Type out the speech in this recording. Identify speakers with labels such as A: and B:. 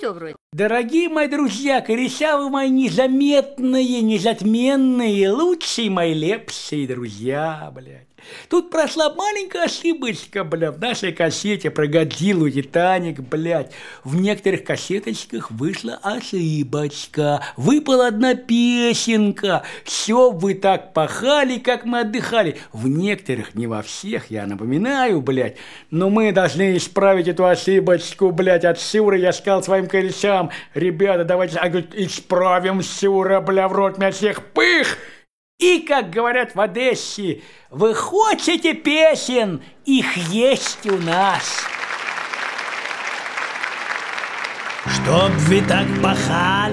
A: все вроде.
B: Дорогие мои друзья, кореша вы мои незаметные, незатменные, лучшие мои лепсие друзья, блядь. Тут прошла маленькая ошибочка, бля, в нашей кассете про Годзиллу, Титаник, блядь. В некоторых кассеточках вышла ошибочка. Выпала одна песенка. Все вы так пахали, как мы отдыхали. В некоторых, не во всех, я напоминаю, блядь. Но мы должны исправить эту ошибочку, блядь. От Сюра я сказал своим корешам: ребята, давайте исправим Сюра, бля, в рот меня всех пых. И, как говорят в Одессе, вы хотите песен, их есть у нас. Чтоб вы так пахали.